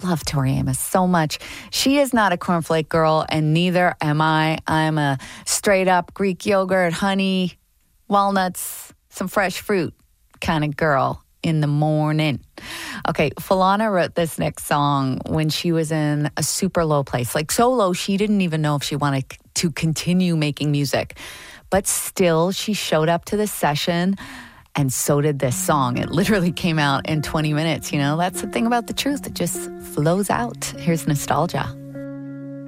love Tori Amos so much. She is not a cornflake girl, and neither am I. I'm a straight up Greek yogurt, honey, walnuts, some fresh fruit kind of girl in the morning. Okay, Falana wrote this next song when she was in a super low place. Like so low, she didn't even know if she wanted to continue making music. But still, she showed up to the session, and so did this song. It literally came out in 20 minutes, you know? That's the thing about the truth. It just flows out. Here's Nostalgia.